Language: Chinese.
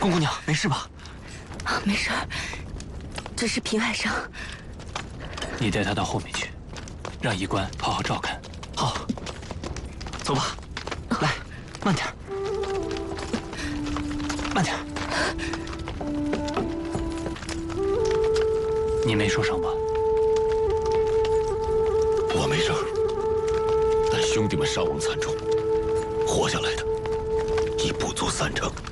宫姑娘没事吧？ 啊，没事，只是皮外伤。 你带他到后面去，让医官好好照看。 好，走吧。来，慢点，慢点。 你没受伤吧？ 我没事，但兄弟们伤亡惨重，活下来的已不足3成。